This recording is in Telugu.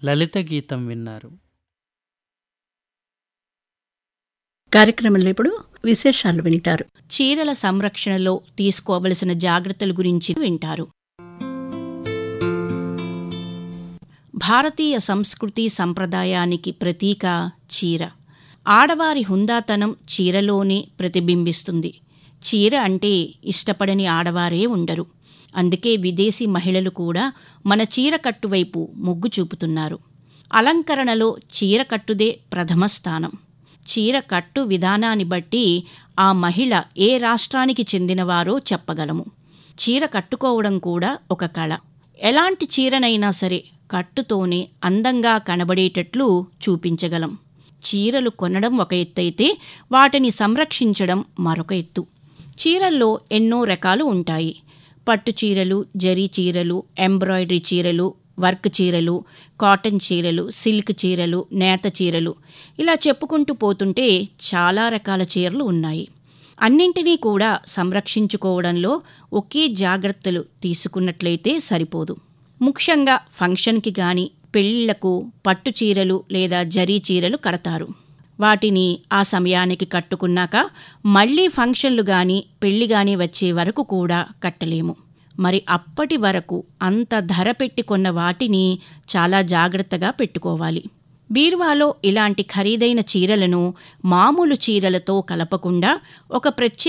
లలిత గీతం విన్నారు. కార్యక్రమంలో ఇప్పుడు విశేషాలు వింటారు. చీరల సంరక్షణలో తీసుకోవలసిన జాగ్రత్తల గురించి వింటారు. భారతీయ సంస్కృతి సంప్రదాయానికి ప్రతీక చీర. ఆడవారి హుందాతనం చీరలోనే ప్రతిబింబిస్తుంది. చీర అంటే ఇష్టపడని ఆడవారే ఉండరు. అందుకే విదేశీ మహిళలు కూడా మన చీర కట్టువైపు మొగ్గు చూపుతున్నారు. అలంకరణలో చీర కట్టుదే ప్రథమ స్థానం. చీర కట్టు విధానాన్ని బట్టి ఆ మహిళ ఏ రాష్ట్రానికి చెందినవారో చెప్పగలము. చీర కట్టుకోవడం కూడా ఒక కళ. ఎలాంటి చీరనైనా సరే కట్టుతోనే అందంగా కనబడేటట్లు చూపించగలం. చీరలు కొనడం ఒక ఎత్తైతే వాటిని సంరక్షించడం మరొక ఎత్తు. చీరల్లో ఎన్నో రకాలు ఉంటాయి. పట్టు చీరలు, జరీ చీరలు, ఎంబ్రాయిడరీ చీరలు, వర్క్ చీరలు, కాటన్ చీరలు, సిల్క్ చీరలు, నేత చీరలు, ఇలా చెప్పుకుంటూ పోతుంటే చాలా రకాల చీరలు ఉన్నాయి. అన్నింటినీ కూడా సంరక్షించుకోవడంలో ఒకే జాగ్రత్తలు తీసుకున్నట్లయితే సరిపోదు. ముఖ్యంగా ఫంక్షన్కి గాని పెళ్లిళ్లకు పట్టు చీరలు లేదా జరీ చీరలు కడతారు. వాటిని ఆ సమయానికి కట్టుకున్నాక మళ్లీ ఫంక్షన్లు గాని పెళ్లి గాని వచ్చే వరకు కూడా కట్టలేము. మరి అప్పటి వరకు అంత ధర పెట్టి కొన్న వాటిని చాలా జాగ్రత్తగా పెట్టుకోవాలి. బీరువాలో ఇలాంటి ఖరీదైన చీరలను మామూలు చీరలతో కలపకుండా ఒక ప్రత్యేక